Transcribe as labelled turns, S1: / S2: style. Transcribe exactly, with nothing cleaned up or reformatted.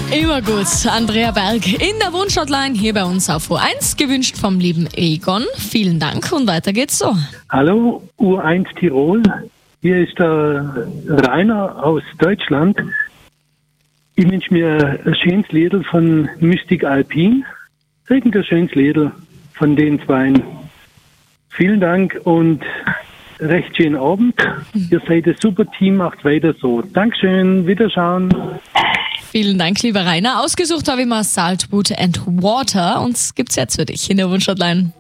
S1: Immer gut. Andrea Berg in der Wunschhotline hier bei uns auf U eins, gewünscht vom lieben Egon. Vielen Dank und weiter geht's so.
S2: Hallo, U eins Tirol. Hier ist der Rainer aus Deutschland. Ich wünsche mir ein schönes Lied von Mystic Alpine. Irgendein schönes Lied von den Zweien. Vielen Dank und recht schönen Abend. Ihr seid ein super Team, macht weiter so. Dankeschön, Wiederschauen.
S1: Vielen Dank, lieber Rainer. Ausgesucht habe ich mal Saltwood and Water und es gibt's jetzt für dich in der Wunschhotline.